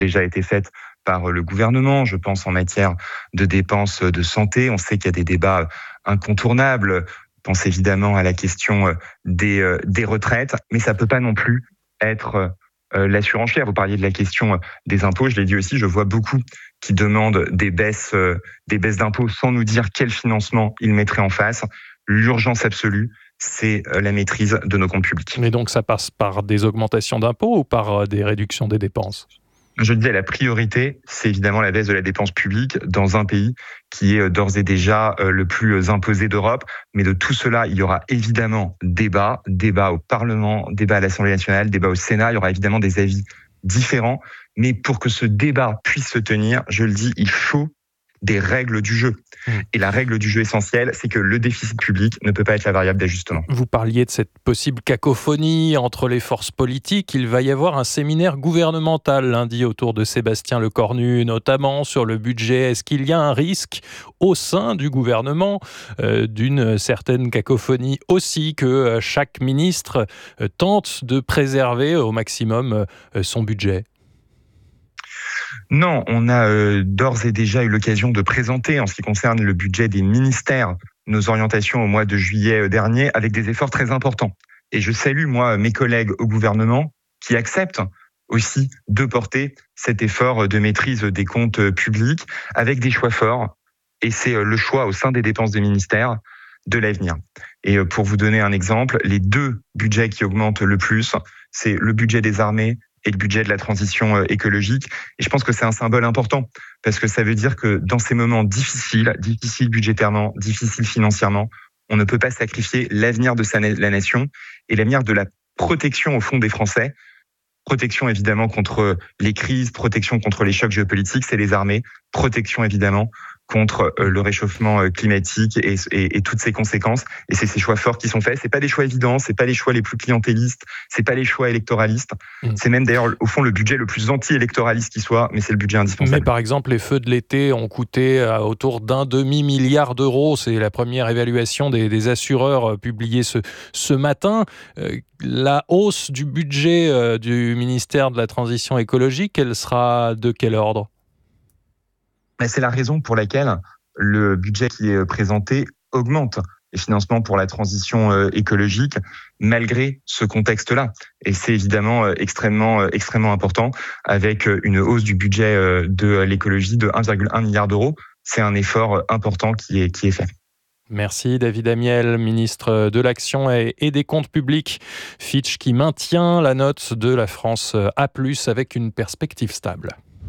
déjà été faites par le gouvernement. Je pense en matière de dépenses de santé. On sait qu'il y a des débats incontournables. Je pense évidemment à la question des retraites, mais ça peut pas non plus être la surenchère. Vous parliez de la question des impôts. Je l'ai dit aussi, je vois beaucoup qui demandent des baisses d'impôts sans nous dire quel financement ils mettraient en face. L'urgence absolue, c'est la maîtrise de nos comptes publics. Mais donc ça passe par des augmentations d'impôts ou par des réductions des dépenses ? Je disais, la priorité, c'est évidemment la baisse de la dépense publique dans un pays qui est d'ores et déjà le plus imposé d'Europe. Mais de tout cela, il y aura évidemment débat au Parlement, débat à l'Assemblée nationale, débat au Sénat. Il y aura évidemment des avis différents. Mais pour que ce débat puisse se tenir, je le dis, il faut des règles du jeu. Et la règle du jeu essentielle, c'est que le déficit public ne peut pas être la variable d'ajustement. Vous parliez de cette possible cacophonie entre les forces politiques. Il va y avoir un séminaire gouvernemental lundi autour de Sébastien Lecornu, notamment sur le budget. Est-ce qu'il y a un risque au sein du gouvernement d'une certaine cacophonie aussi, que chaque ministre tente de préserver au maximum son budget ? Non, on a d'ores et déjà eu l'occasion de présenter, en ce qui concerne le budget des ministères, nos orientations au mois de juillet dernier, avec des efforts très importants. Et je salue, moi, mes collègues au gouvernement qui acceptent aussi de porter cet effort de maîtrise des comptes publics avec des choix forts. Et c'est le choix au sein des dépenses des ministères de l'avenir. Et pour vous donner un exemple, les deux budgets qui augmentent le plus, c'est le budget des armées et le budget de la transition écologique. Et je pense que c'est un symbole important, parce que ça veut dire que dans ces moments difficiles budgétairement, difficiles financièrement, on ne peut pas sacrifier l'avenir de la nation et l'avenir de la protection au fond des Français. Protection évidemment contre les crises, protection contre les chocs géopolitiques, c'est les armées. Protection évidemment contre le réchauffement climatique et toutes ses conséquences. Et c'est ces choix forts qui sont faits. C'est pas des choix évidents, c'est pas les choix les plus clientélistes, c'est pas les choix électoralistes. C'est même d'ailleurs au fond le budget le plus anti-électoraliste qui soit, mais c'est le budget indispensable. Mais par exemple, les feux de l'été ont coûté autour d'1 demi-milliard d'euros. C'est la première évaluation des assureurs publiée ce matin. La hausse du budget du ministère de la Transition écologique, elle sera de quel ordre ? C'est la raison pour laquelle le budget qui est présenté augmente les financements pour la transition écologique, malgré ce contexte-là. Et c'est évidemment extrêmement important, avec une hausse du budget de l'écologie de 1,1 milliard d'euros. C'est un effort important qui est fait. Merci David Amiel, ministre de l'Action et des Comptes publics. Fitch qui maintient la note de la France A+, avec une perspective stable.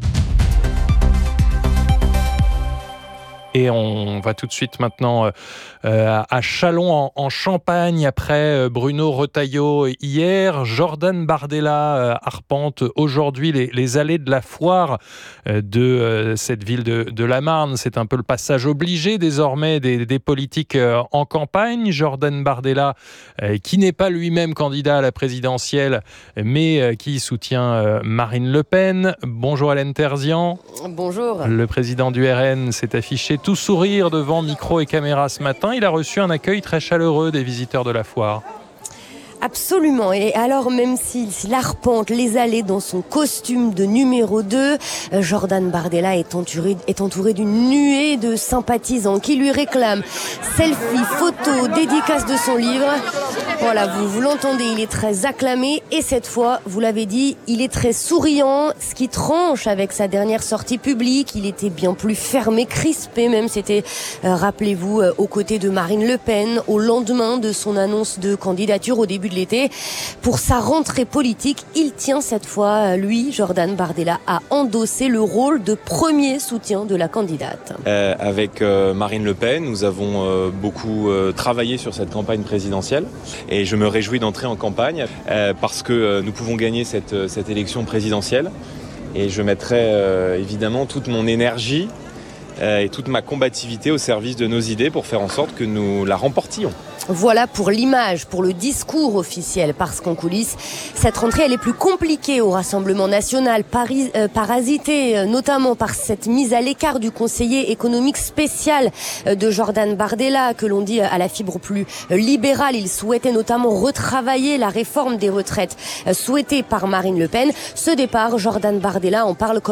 Et on va tout de suite maintenant à Châlons en Champagne. Après Bruno Retailleau hier, Jordan Bardella arpente aujourd'hui les allées de la foire de cette ville de la Marne. C'est un peu le passage obligé désormais des politiques en campagne. Jordan Bardella, qui n'est pas lui-même candidat à la présidentielle, mais qui soutient Marine Le Pen. Bonjour Hélène Terzian. Bonjour. Le président du RN s'est affiché tout sourire devant micro et caméra ce matin. Il a reçu un accueil très chaleureux des visiteurs de la foire. Absolument. Et alors, même s'il arpente les allées dans son costume de numéro 2, Jordan Bardella est entouré d'une nuée de sympathisants qui lui réclament selfie, photos, dédicaces de son livre. Voilà, vous l'entendez, il est très acclamé. Et cette fois, vous l'avez dit, il est très souriant, ce qui tranche avec sa dernière sortie publique. Il était bien plus fermé, crispé même. C'était, rappelez-vous, aux côtés de Marine Le Pen, au lendemain de son annonce de candidature au début de l'été. Pour sa rentrée politique, il tient cette fois, lui, Jordan Bardella, à endosser le rôle de premier soutien de la candidate. Avec Marine Le Pen, nous avons beaucoup travaillé sur cette campagne présidentielle et je me réjouis d'entrer en campagne parce que nous pouvons gagner cette élection présidentielle et je mettrai évidemment toute mon énergie et toute ma combativité au service de nos idées pour faire en sorte que nous la remportions. Voilà pour l'image, pour le discours officiel, parce qu'en coulisses, cette rentrée elle est plus compliquée au Rassemblement national, parasitée notamment par cette mise à l'écart du conseiller économique spécial de Jordan Bardella, que l'on dit à la fibre plus libérale. Il souhaitait notamment retravailler la réforme des retraites souhaitée par Marine Le Pen. Ce départ, Jordan Bardella en parle comme